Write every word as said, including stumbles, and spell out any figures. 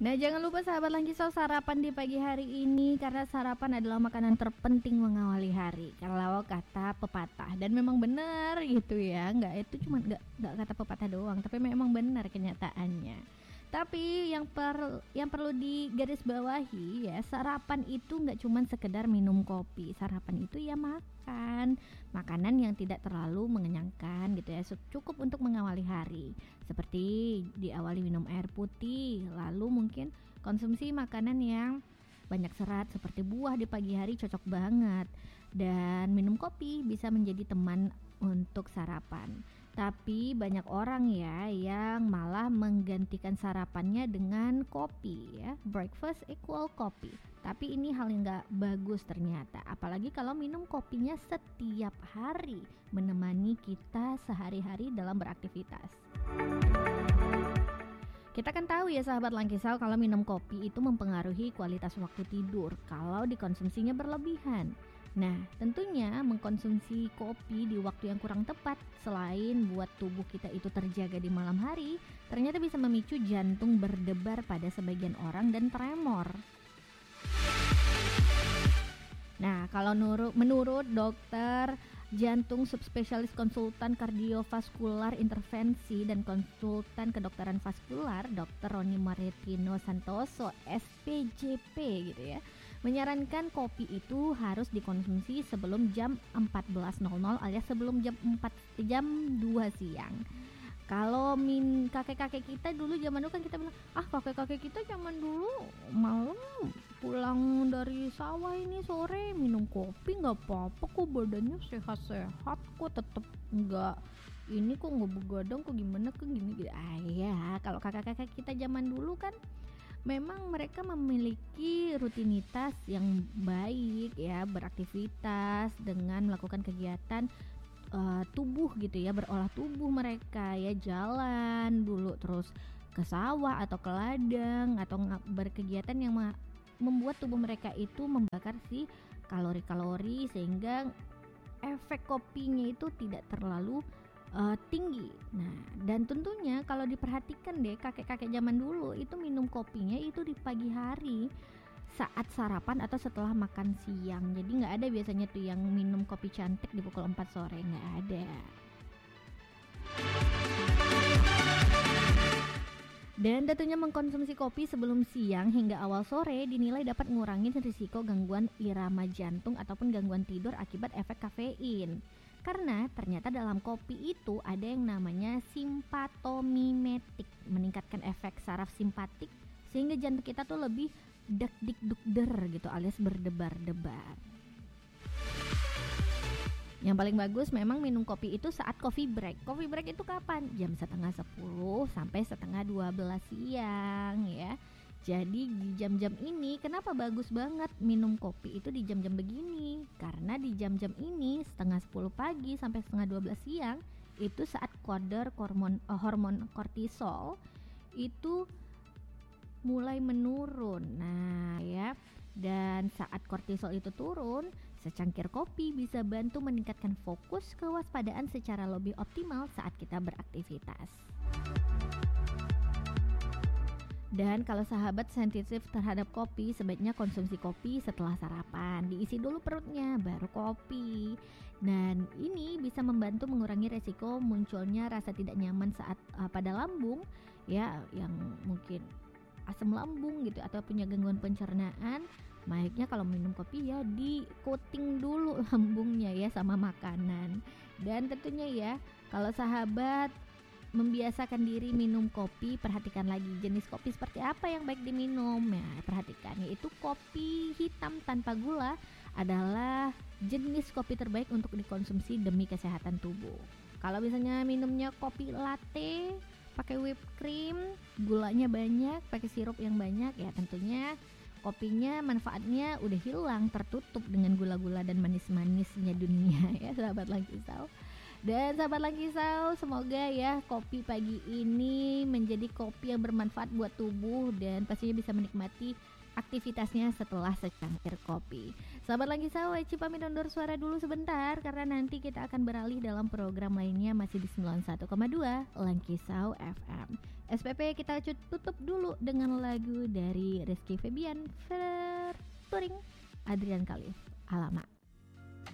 Nah, jangan lupa sahabat Langkisau sarapan di pagi hari ini, karena sarapan adalah makanan terpenting mengawali hari. Kalau kata pepatah, dan memang benar gitu ya, nggak itu cuma nggak nggak kata pepatah doang, tapi memang benar kenyataannya. Tapi yang per, yang perlu digarisbawahi ya, sarapan itu nggak cuma sekedar minum kopi. Sarapan itu ya makan makanan yang tidak terlalu mengenyangkan gitu ya, cukup untuk mengawali hari. Seperti diawali minum air putih, lalu mungkin konsumsi makanan yang banyak serat seperti buah di pagi hari cocok banget. Dan minum kopi bisa menjadi teman untuk sarapan. Tapi banyak orang ya yang malah menggantikan sarapannya dengan kopi ya. Breakfast equal kopi. Tapi ini hal yang gak bagus ternyata. Apalagi kalau minum kopinya setiap hari, menemani kita sehari-hari dalam beraktivitas. Kita kan tahu ya sahabat Langkisau, kalau minum kopi itu mempengaruhi kualitas waktu tidur kalau dikonsumsinya berlebihan. Nah, tentunya mengkonsumsi kopi di waktu yang kurang tepat, selain buat tubuh kita itu terjaga di malam hari, ternyata bisa memicu jantung berdebar pada sebagian orang dan tremor. Nah, kalau nuru, menurut dokter jantung subspesialis konsultan kardiovaskular intervensi dan konsultan kedokteran vaskular, dokter Roni Maritino Santoso, S P J P gitu ya, menyarankan kopi itu harus dikonsumsi sebelum jam empat belas alias sebelum jam empat jam dua siang. Kalau min kakek-kakek kita dulu zaman dulu kan kita bilang, ah kakek-kakek kita zaman dulu malam pulang dari sawah ini sore minum kopi nggak apa-apa kok, badannya sehat-sehat kok, tetep nggak ini kok nggak begadang kok, gimana kok gini gitu. Ah ya, kalau kakek-kakek kita zaman dulu kan memang mereka memiliki rutinitas yang baik ya, beraktivitas dengan melakukan kegiatan uh, tubuh gitu ya, berolah tubuh mereka ya, jalan dulu terus ke sawah atau ke ladang atau berkegiatan yang ma- membuat tubuh mereka itu membakar si kalori-kalori sehingga efek kopinya itu tidak terlalu Uh, tinggi. Nah, dan tentunya kalau diperhatikan deh, kakek-kakek zaman dulu itu minum kopinya itu di pagi hari saat sarapan atau setelah makan siang. Jadi nggak ada biasanya tuh yang minum kopi cantik di pukul empat sore, nggak ada. Dan tentunya mengkonsumsi kopi sebelum siang hingga awal sore dinilai dapat mengurangi risiko gangguan irama jantung ataupun gangguan tidur akibat efek kafein. Karena ternyata dalam kopi itu ada yang namanya simpatomimetik, meningkatkan efek saraf simpatik sehingga jantung kita tuh lebih dak-dik-duk-der gitu, alias berdebar-debar. Yang paling bagus memang minum kopi itu saat coffee break. Coffee break itu kapan? Jam setengah sepuluh sampai setengah dua belas siang ya. Jadi di jam-jam ini kenapa bagus banget minum kopi itu di jam-jam begini? Karena di jam-jam ini setengah sepuluh pagi sampai setengah dua belas siang itu saat kadar hormon uh, hormon kortisol itu mulai menurun. Nah ya, dan saat kortisol itu turun, secangkir kopi bisa bantu meningkatkan fokus kewaspadaan secara lebih optimal saat kita beraktivitas. Dan kalau sahabat sensitif terhadap kopi, sebaiknya konsumsi kopi setelah sarapan. Diisi dulu perutnya, baru kopi. Dan ini bisa membantu mengurangi resiko munculnya rasa tidak nyaman saat uh, pada lambung, ya, yang mungkin asam lambung gitu atau punya gangguan pencernaan. Baiknya kalau minum kopi ya di coating dulu lambungnya ya sama makanan. Dan tentunya ya, kalau sahabat membiasakan diri minum kopi, perhatikan lagi jenis kopi seperti apa yang baik diminum. Nah, perhatikan, yaitu kopi hitam tanpa gula adalah jenis kopi terbaik untuk dikonsumsi demi kesehatan tubuh. Kalau misalnya minumnya kopi latte pakai whipped cream, gulanya banyak, pakai sirup yang banyak, ya tentunya kopinya manfaatnya udah hilang, tertutup dengan gula-gula dan manis-manisnya dunia ya sahabat Langkisau. Dan sahabat Langkisau, semoga ya kopi pagi ini menjadi kopi yang bermanfaat buat tubuh dan pastinya bisa menikmati aktivitasnya setelah secangkir kopi. Sahabat Langisau, Eci pamit undur suara dulu sebentar karena nanti kita akan beralih dalam program lainnya masih di sembilan puluh satu koma dua Langisau F M. S P P kita tutup dulu dengan lagu dari Rizky Febian, Featuring Adrian Khalif, Alamak.